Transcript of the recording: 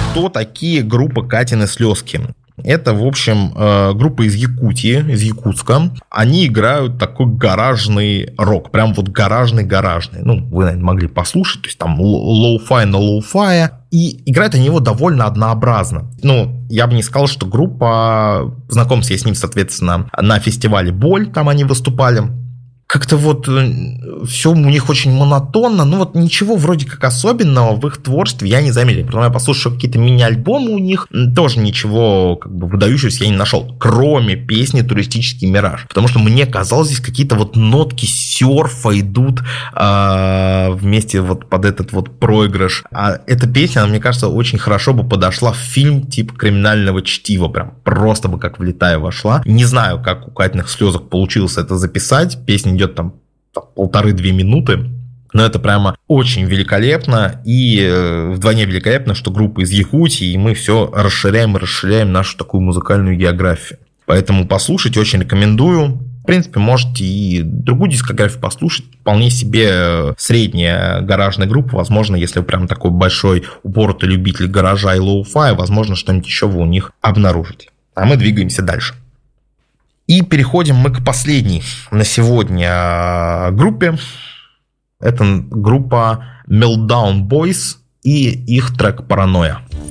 Кто такие группа Катины слезки? Это, в общем, группа из Якутии, из Якутска. Они играют такой гаражный рок. Прям вот гаражный. Ну, вы, наверное, могли послушать. То есть там лоу-фай на лоу-фае. И играют они его довольно однообразно. Ну, я бы не сказал, что группа... Знакомился я с ним, соответственно, на фестивале «Боль». Там они выступали. Как-то вот все у них очень монотонно, ну вот ничего вроде как особенного в их творчестве я не заметил. Потом я послушал какие-то мини-альбомы у них, тоже ничего как бы выдающегося я не нашел, кроме песни «Туристический мираж». Потому что мне казалось, здесь какие-то вот нотки серфа идут вместе вот под этот вот проигрыш. А эта песня, она, мне кажется, очень хорошо бы подошла в фильм типа «Криминального чтива». Прям просто бы как влетая вошла. Не знаю, как у Катиных слезок получилось это записать. Песня идет там 1,5-2 минуты, но это прямо очень великолепно, и вдвойне великолепно, что группа из Якутии, и мы все расширяем нашу такую музыкальную географию. Поэтому послушайте, очень рекомендую. В принципе, можете и другую дискографию послушать. Вполне себе средняя гаражная группа. Возможно, если вы прям такой большой упоротый любитель гаража и лоу-фая, возможно, что-нибудь еще вы у них обнаружите. А мы двигаемся дальше. И переходим мы к последней на сегодня группе. Это группа Meltdown Boys и их трек «Паранойя».